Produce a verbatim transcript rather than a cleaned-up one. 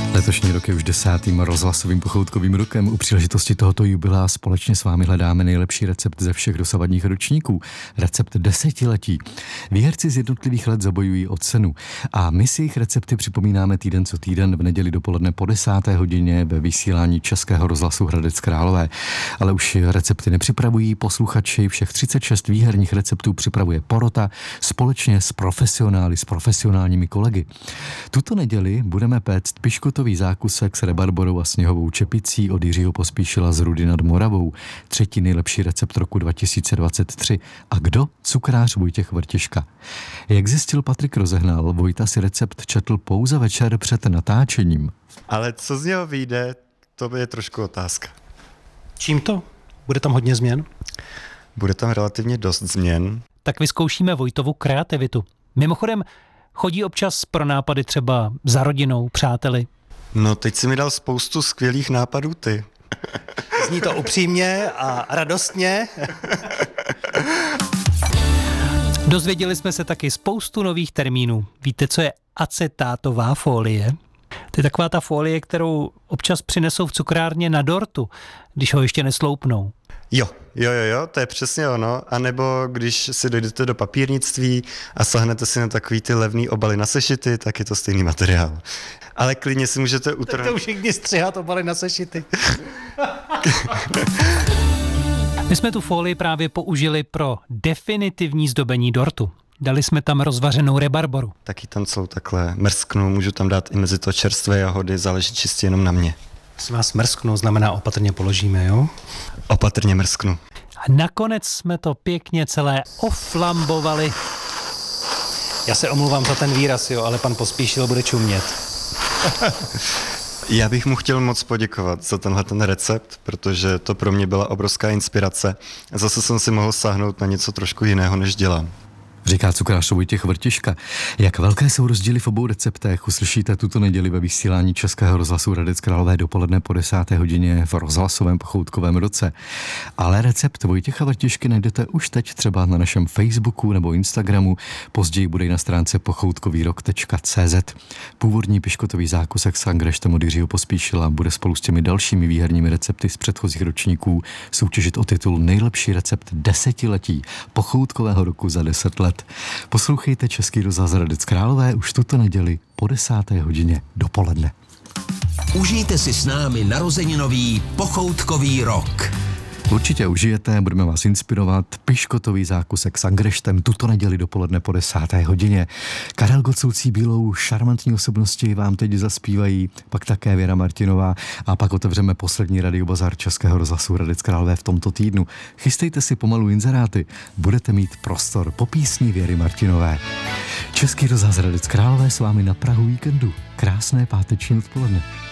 Letošní rok je už desátým rozhlasovým pochoutkovým rokem. U příležitosti tohoto jubilea společně s vámi hledáme nejlepší recept ze všech dosavadních ročníků. Recept desetiletí. Výherci z jednotlivých let zabojují o cenu a my si jejich recepty připomínáme týden co týden v neděli dopoledne po desáté hodině ve vysílání Českého rozhlasu Hradec Králové. Ale už recepty nepřipravují posluchači, všech třicet šest výherních receptů připravuje porota společně s profesionály, s profesionálními kolegy. Tuto neděli budeme péct piškotový zákusek s rebarborou a sněhovou čepicí od Jiřího Pospíšila z Rudy nad Moravou. Třetí nejlepší recept roku dva tisíce dvacet tři. A kdo? Cukrář Vojtěch Vrtiška. Jak zjistil Patrik Rozehnal, Vojta si recept četl pouze večer před natáčením. Ale co z něho vyjde, to je trošku otázka. Čím to? Bude tam hodně změn? Bude tam relativně dost změn. Tak vyzkoušíme Vojtovu kreativitu. Mimochodem, chodí občas pro nápady třeba za rodinou, přáteli? No, teď si mi dal spoustu skvělých nápadů ty. Zní to upřímně a radostně. Dozvěděli jsme se taky spoustu nových termínů. Víte, co je acetátová folie? To je taková ta folie, kterou občas přinesou v cukrárně na dortu, když ho ještě nesloupnou. Jo, jo, jo, jo, to je přesně ono. A nebo když si dojdete do papírnictví a sahnete si na takový ty levný obaly na sešity, tak je to stejný materiál. Ale klidně si můžete utrhnout. Tak to už všichni střihat obaly na sešity. My jsme tu folii právě použili pro definitivní zdobení dortu. Dali jsme tam rozvařenou rebarboru. Taky tam celou takhle mrsknu, můžu tam dát i mezi to čerstvé jahody, záleží čistě jenom na mě. Jestli vás mrsknu, znamená opatrně položíme, jo? Opatrně mrsknu. A nakonec jsme to pěkně celé oflambovali. Já se omluvám za ten výraz, jo, ale pan Pospíšil bude čumět. Já bych mu chtěl moc poděkovat za tenhle ten recept, protože to pro mě byla obrovská inspirace. Zase jsem si mohl sáhnout na něco trošku jiného, než dělám. Říká cukrář Vojtěch Vrtiška. Jak velké jsou rozdíly v obou receptech, uslyšíte tuto neděli ve vysílání Českého rozhlasu Hradec Králové dopoledne po desáté hodině v rozhlasovém pochoutkovém roce. Ale recept Vojtěcha Vrtišky najdete už teď třeba na našem Facebooku nebo Instagramu, později bude i na stránce pochoutkovýrok tečka cé zet. Původní piškotový zákusek s angreštem od Jiřího Pospíšila bude spolu s těmi dalšími výherními recepty z předchozích ročníků soutěžit o titul nejlepší recept desetiletí pochoutkového roku za deset let. Poslouchejte Český rozhlas Hradec Králové už tuto neděli po desáté hodině dopoledne. Užijte si s námi narozeninový pochoutkový rok. Určitě užijete, budeme vás inspirovat. Piškotový zákusek s angreštem tuto neděli dopoledne po desáté hodině. Karel Gott soucí bílou, šarmantní osobnosti vám teď zaspívají, pak také Věra Martinová a pak otevřeme poslední radiobazar Českého rozhlasu Hradec Králové v tomto týdnu. Chystejte si pomalu inzeráty, budete mít prostor po písni Věry Martinové. Český rozhlas Hradec Králové s vámi na prahu víkendu. Krásné páteční odpoledne.